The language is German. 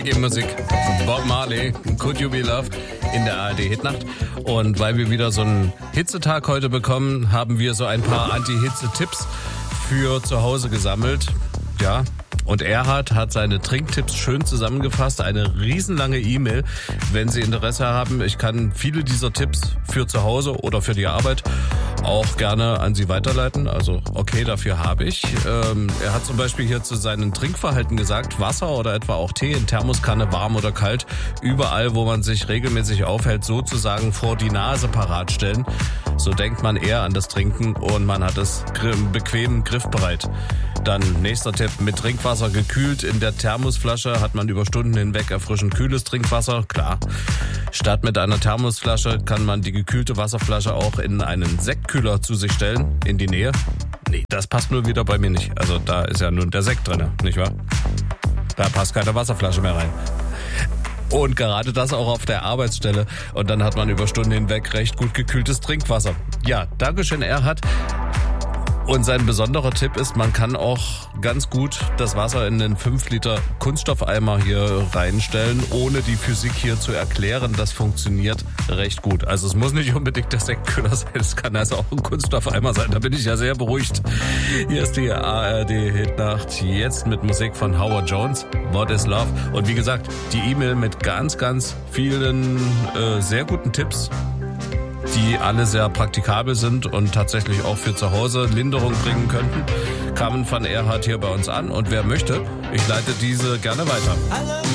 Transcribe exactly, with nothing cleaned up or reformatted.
Musik. Bob Marley, Could You Be Love in der A R D-Hitnacht. Und weil wir wieder so einen Hitzetag heute bekommen, haben wir so ein paar Anti-Hitze-Tipps für zu Hause gesammelt. Ja, und Erhard hat seine Trinktipps schön zusammengefasst. Eine riesenlange E-Mail. Wenn Sie Interesse haben, ich kann viele dieser Tipps für zu Hause oder für die Arbeit auch gerne an Sie weiterleiten. Also okay, dafür habe ich. Ähm, er hat zum Beispiel hier zu seinem Trinkverhalten gesagt, Wasser oder etwa auch Tee in Thermoskanne, warm oder kalt, überall, wo man sich regelmäßig aufhält, sozusagen vor die Nase parat stellen. So denkt man eher an das Trinken und man hat es bequem griffbereit. Dann nächster Tipp, mit Trinkwasser gekühlt in der Thermosflasche hat man über Stunden hinweg erfrischend kühles Trinkwasser, klar. Statt mit einer Thermosflasche kann man die gekühlte Wasserflasche auch in einen Sektkühler zu sich stellen, in die Nähe. Nee, das passt nur wieder bei mir nicht. Also da ist ja nun der Sekt drin, nicht wahr? Da passt keine Wasserflasche mehr rein. Und gerade das auch auf der Arbeitsstelle. Und dann hat man über Stunden hinweg recht gut gekühltes Trinkwasser. Ja, Dankeschön, Erhard. Und sein besonderer Tipp ist, man kann auch ganz gut das Wasser in den fünf Liter Kunststoffeimer hier reinstellen, ohne die Physik hier zu erklären. Das funktioniert recht gut. Also es muss nicht unbedingt der Sektkühler sein, es kann also auch ein Kunststoffeimer sein. Da bin ich ja sehr beruhigt. Hier ist die A R D-Hitnacht, jetzt mit Musik von Howard Jones, What is Love? Und wie gesagt, die E-Mail mit ganz, ganz vielen äh, sehr guten Tipps, die alle sehr praktikabel sind und tatsächlich auch für zu Hause Linderung bringen könnten, kamen von Erhard hier bei uns an. Und wer möchte, ich leite diese gerne weiter.